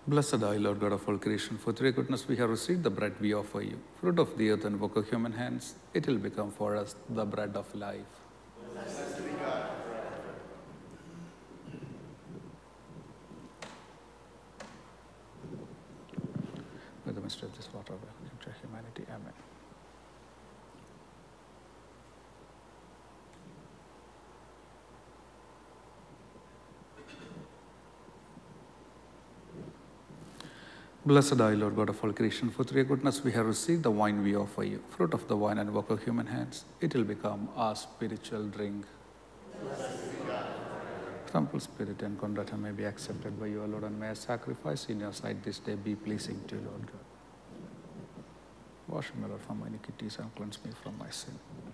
Blessed are you, Lord God of all creation, for through your goodness we have received the bread we offer you, fruit of the earth and work of human hands. It will become for us the bread of life. By the mystery of this water, we capture humanity. Amen. Blessed are you, Lord God of all creation, for through your goodness we have received the wine we offer you, fruit of the vine and work of human hands. It will become our spiritual drink. Temple spirit and conduct may be accepted by you, Lord, and may a sacrifice in your sight this day be pleasing to you, Lord God. Wash me, Lord, from my iniquities and cleanse me from my sin.